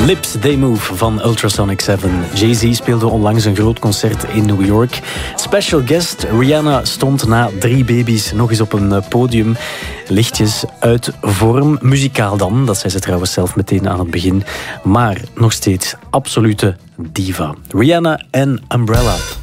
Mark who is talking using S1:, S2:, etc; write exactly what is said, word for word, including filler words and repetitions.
S1: Lips, They Move van Ultrasonic zeven. Jay-Z speelde onlangs een groot concert in New York. Special guest Rihanna stond na drie baby's nog eens op een podium. Lichtjes uit vorm, muzikaal dan. Dat zei ze trouwens zelf meteen aan het begin. Maar nog steeds absolute diva. Rihanna en Umbrella.